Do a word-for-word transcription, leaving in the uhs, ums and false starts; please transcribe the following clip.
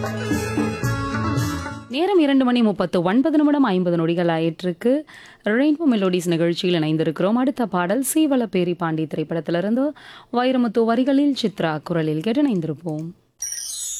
நேரம் இரண்டு மணி முப்பத்து ஒன்பது நிமிடம் ஐம்பது நொடிகள் ஆயிட்டிருக்கு. ரெயின்போ மெலோடிஸ் நிகழ்ச்சியில் இணைந்திருக்கிறோம். அடுத்த பாடல் சீவலப்பேரி பாண்டி திரைப்படத்திலிருந்து வைரமுத்து வரிகளில் சித்ரா குரலில் கேட்டு இணைந்திருப்போம்.